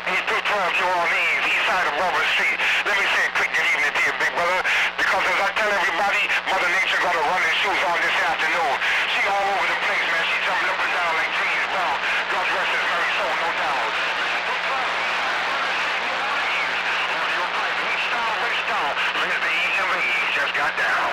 812 New Orleans, east side of Robert Street. Let me say a quick good evening to you, big brother, because as I tell everybody, Mother Nature got her running shoes on this afternoon. She all over the place, man. She jumping up and down like James Brown. God rest his merry soul, no doubt. On your pipe, we style, we style. Here's the easy way, just got down.